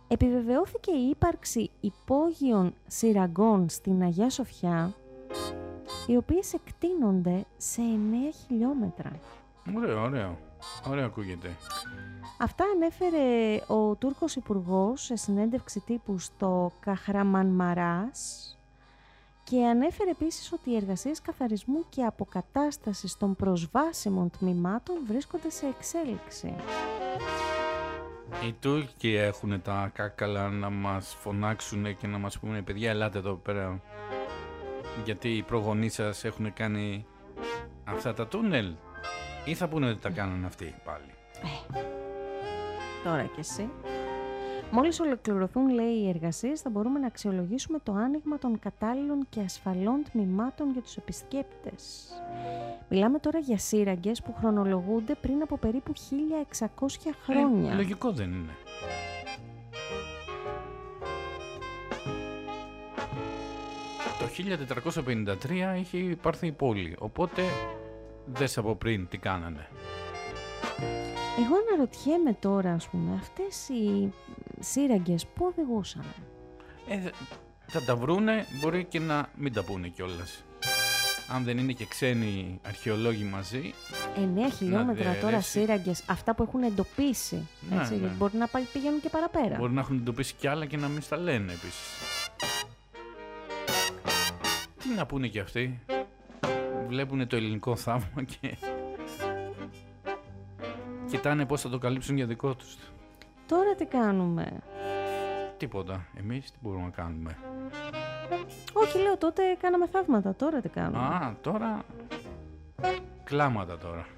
Επιβεβαιώθηκε η ύπαρξη υπόγειων σειραγγών στην Αγία Σοφιά, οι οποίες εκτείνονται σε 9 χιλιόμετρα. Ωραίο ακούγεται. Αυτά ανέφερε ο Τούρκος Υπουργός σε συνέντευξη τύπου στο Καχραμανμαράς και ανέφερε επίσης ότι οι εργασίες καθαρισμού και αποκατάστασης των προσβάσιμων τμήματων βρίσκονται σε εξέλιξη. Οι Τούρκοι έχουν τα κάκαλα να μας φωνάξουν και να μας πούνε παιδιά ελάτε εδώ πέρα, γιατί οι προγονείς σας έχουν κάνει αυτά τα τούνελ, ή θα πούνε ότι τα κάνουν αυτοί πάλι. Τώρα κι εσύ. Μόλις ολοκληρωθούν, λέει, οι εργασίες, θα μπορούμε να αξιολογήσουμε το άνοιγμα των κατάλληλων και ασφαλών τμήματων για τους επισκέπτες. Μιλάμε τώρα για σύραγγες που χρονολογούνται πριν από περίπου 1600 χρόνια. Λογικό δεν είναι? Το 1453 είχε υπάρξει η πόλη, οπότε δες από πριν τι κάνανε. Εγώ αναρωτιέμαι τώρα, ας πούμε, αυτές οι σύραγγες που οδηγούσαν. Θα τα βρούνε, μπορεί και να μην τα πούνε κιόλας. Αν δεν είναι και ξένοι αρχαιολόγοι μαζί. 9 χιλιόμετρα τώρα σύραγγες, αυτά που έχουν εντοπίσει. Έτσι, ναι. Γιατί μπορεί να πηγαίνουν και παραπέρα. Μπορεί να έχουν εντοπίσει κι άλλα και να μην στα λένε επίσης. Τι να πούνε κι αυτοί? Βλέπουνε το ελληνικό θαύμα και κοιτάνε πώς θα το καλύψουν για δικό τους. Τώρα τι κάνουμε? Τίποτα. Εμείς τι μπορούμε να κάνουμε? Όχι, λέω, τότε κάναμε θαύματα. Τώρα τι κάνουμε? Τώρα κλάματα τώρα.